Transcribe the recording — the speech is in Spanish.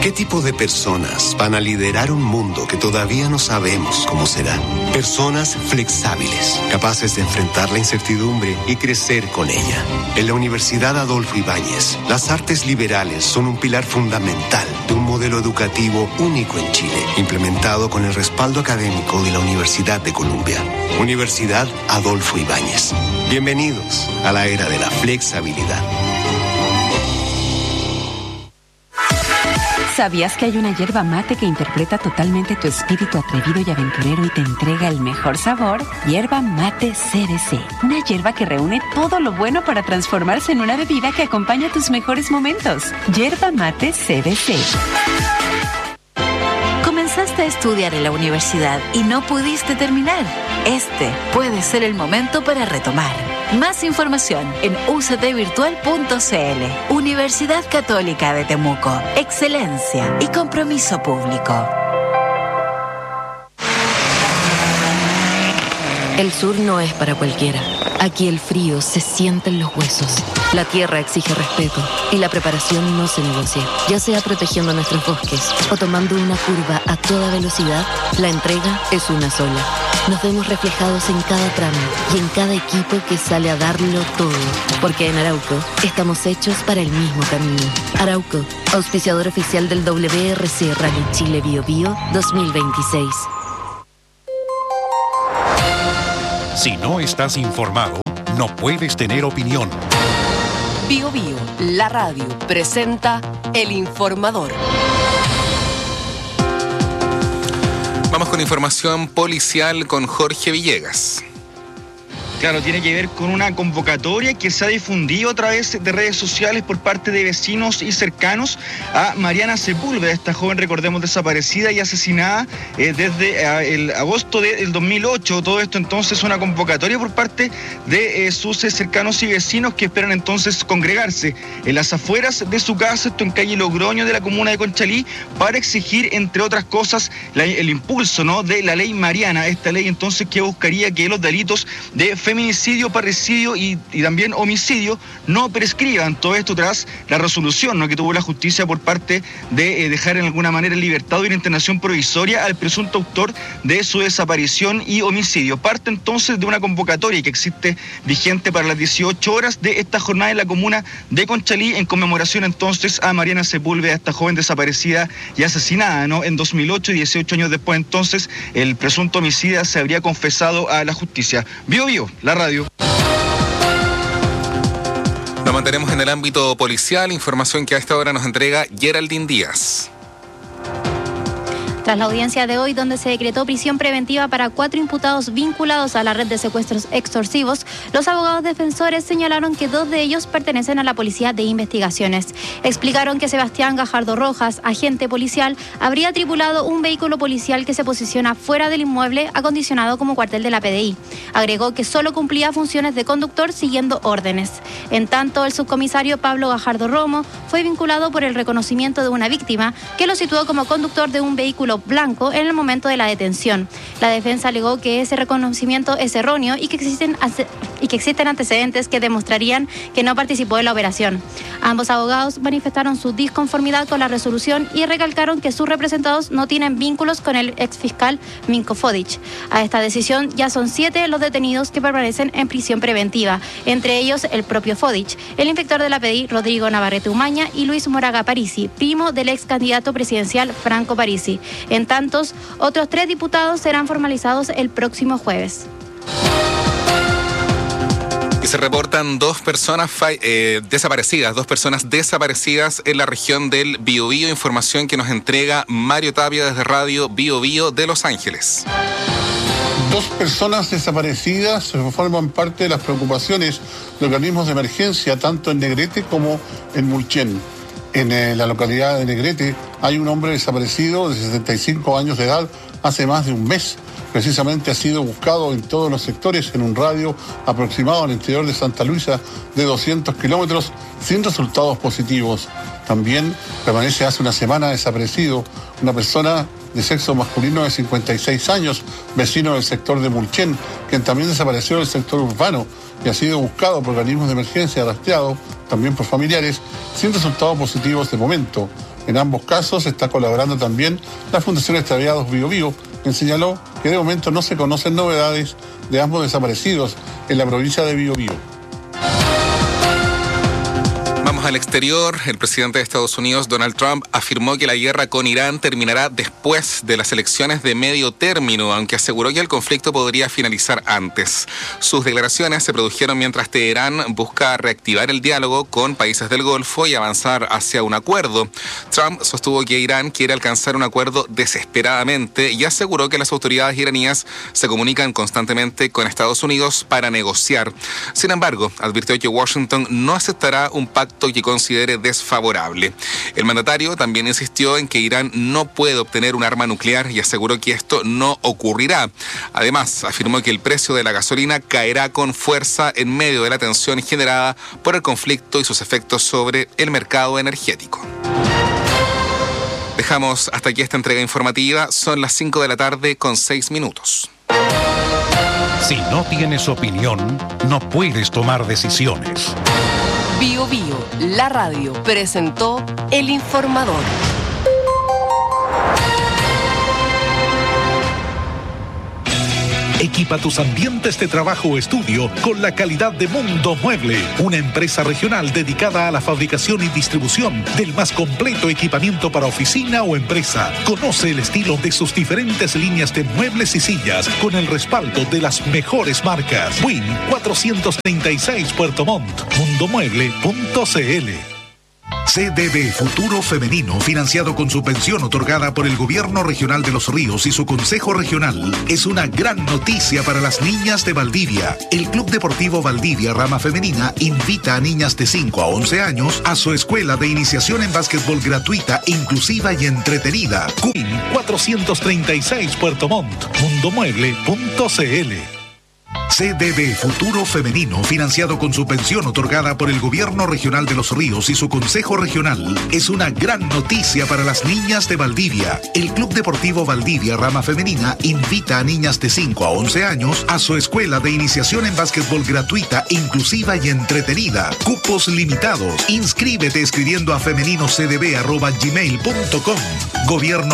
¿Qué tipo de personas van a liderar un mundo que todavía no sabemos cómo será? Personas flexibles, capaces de enfrentar la incertidumbre y crecer con ella. En la Universidad Adolfo Ibáñez, las artes liberales son un pilar fundamental de un modelo educativo único en Chile, implementado con el respaldo académico de la Universidad de Columbia. Universidad Adolfo Ibáñez. Bienvenidos a la era de la flexibilidad. ¿Sabías que hay una yerba mate que interpreta totalmente tu espíritu atrevido y aventurero y te entrega el mejor sabor? Yerba mate CBC. Una yerba que reúne todo lo bueno para transformarse en una bebida que acompaña tus mejores momentos. Yerba mate CBC. Comenzaste a estudiar en la universidad y no pudiste terminar. Este puede ser el momento para retomar. Más información en uctvirtual.cl. Universidad Católica de Temuco. Excelencia y compromiso público. El sur no es para cualquiera. Aquí el frío se siente en los huesos. La tierra exige respeto y la preparación no se negocia. Ya sea protegiendo nuestros bosques o tomando una curva a toda velocidad, la entrega es una sola. Nos vemos reflejados en cada tramo y en cada equipo que sale a darlo todo. Porque en Arauco estamos hechos para el mismo camino. Arauco, auspiciador oficial del WRC Rally Chile Bio Bio 2026. Si no estás informado, no puedes tener opinión. Bio Bio, la radio, presenta El Informador. Vamos con información policial con Jorge Villegas. Claro, tiene que ver con una convocatoria que se ha difundido a través de redes sociales por parte de vecinos y cercanos a Mariana Sepúlveda, esta joven, recordemos, desaparecida y asesinada desde el agosto del 2008. Todo esto entonces una convocatoria por parte de sus cercanos y vecinos que esperan entonces congregarse en las afueras de su casa, esto en calle Logroño de la comuna de Conchalí, para exigir, entre otras cosas, el impulso, ¿no?, de la ley Mariana, esta ley entonces que buscaría que los delitos de feminicidio, parricidio y también homicidio no prescriban. Todo esto tras la resolución, ¿no?, que tuvo la justicia por parte de dejar en alguna manera en libertad o en internación provisoria al presunto autor de su desaparición y homicidio. Parte entonces de una convocatoria que existe vigente para las 18 horas de esta jornada en la comuna de Conchalí en conmemoración entonces a Mariana Sepúlveda, esta joven desaparecida y asesinada, ¿no?, en 2008, y 18 años después entonces el presunto homicida se habría confesado a la justicia. Bio Bio, la radio. Nos mantenemos en el ámbito policial, información que a esta hora nos entrega Geraldine Díaz. Tras la audiencia de hoy, donde se decretó prisión preventiva para 4 imputados vinculados a la red de secuestros extorsivos, los abogados defensores señalaron que 2 de ellos pertenecen a la Policía de Investigaciones. Explicaron que Sebastián Gajardo Rojas, agente policial, habría tripulado un vehículo policial que se posiciona fuera del inmueble acondicionado como cuartel de la PDI. Agregó que solo cumplía funciones de conductor siguiendo órdenes. En tanto, el subcomisario Pablo Gajardo Romo fue vinculado por el reconocimiento de una víctima que lo situó como conductor de un vehículo blanco en el momento de la detención. La defensa alegó que ese reconocimiento es erróneo y que existen antecedentes que demostrarían que no participó en la operación. Ambos abogados manifestaron su disconformidad con la resolución y recalcaron que sus representados no tienen vínculos con el exfiscal Minko Fodic. A esta decisión ya son 7 los detenidos que permanecen en prisión preventiva, entre ellos el propio Fodic, el inspector de la PDI Rodrigo Navarrete Umaña y Luis Moraga Parisi, primo del ex candidato presidencial Franco Parisi. En tantos, otros 3 diputados serán formalizados el próximo jueves. Y se reportan 2 personas desaparecidas en la región del Biobío, información que nos entrega Mario Tapia desde Radio Biobío de Los Ángeles. 2 personas desaparecidas forman parte de las preocupaciones de organismos de emergencia, tanto en Negrete como en Mulchen. En la localidad de Negrete hay un hombre desaparecido de 75 años de edad hace más de un mes. Precisamente ha sido buscado en todos los sectores en un radio aproximado al interior de Santa Luisa de 200 kilómetros sin resultados positivos. También permanece hace una semana desaparecido una persona de sexo masculino de 56 años, vecino del sector de Mulchen, quien también desapareció del sector urbano y ha sido buscado por organismos de emergencia, rastreado también por familiares, sin resultados positivos de momento. En ambos casos está colaborando también la Fundación Extraviados Bío Bío, quien señaló que de momento no se conocen novedades de ambos desaparecidos en la provincia de Bío Bío. Al exterior, el presidente de Estados Unidos, Donald Trump, afirmó que la guerra con Irán terminará después de las elecciones de medio término, aunque aseguró que el conflicto podría finalizar antes. Sus declaraciones se produjeron mientras Teherán busca reactivar el diálogo con países del Golfo y avanzar hacia un acuerdo. Trump sostuvo que Irán quiere alcanzar un acuerdo desesperadamente y aseguró que las autoridades iraníes se comunican constantemente con Estados Unidos para negociar. Sin embargo, advirtió que Washington no aceptará un pacto que considere desfavorable. El mandatario también insistió en que Irán no puede obtener un arma nuclear y aseguró que esto no ocurrirá. Además, afirmó que el precio de la gasolina caerá con fuerza en medio de la tensión generada por el conflicto y sus efectos sobre el mercado energético. Dejamos hasta aquí esta entrega informativa. Son las 5 de la tarde con 6 minutos. Si no tienes opinión, no puedes tomar decisiones. Bío Bío, la radio, presentó El Informador. Equipa tus ambientes de trabajo o estudio con la calidad de Mundo Mueble, una empresa regional dedicada a la fabricación y distribución del más completo equipamiento para oficina o empresa. Conoce el estilo de sus diferentes líneas de muebles y sillas con el respaldo de las mejores marcas. Win 436 Puerto Montt, mundomueble.cl. CDB Futuro Femenino, financiado con subvención otorgada por el Gobierno Regional de Los Ríos y su Consejo Regional, es una gran noticia para las niñas de Valdivia. El Club Deportivo Valdivia Rama Femenina invita a niñas de 5 a 11 años a su escuela de iniciación en básquetbol gratuita, inclusiva y entretenida. Queen 436 Puerto Montt, mundomueble.cl. CDB Futuro Femenino, financiado con subvención otorgada por el Gobierno Regional de Los Ríos y su Consejo Regional, es una gran noticia para las niñas de Valdivia. El Club Deportivo Valdivia Rama Femenina invita a niñas de 5 a 11 años a su escuela de iniciación en básquetbol gratuita, inclusiva y entretenida. Cupos limitados. Inscríbete escribiendo a femeninocdb@gmail.com. Gobierno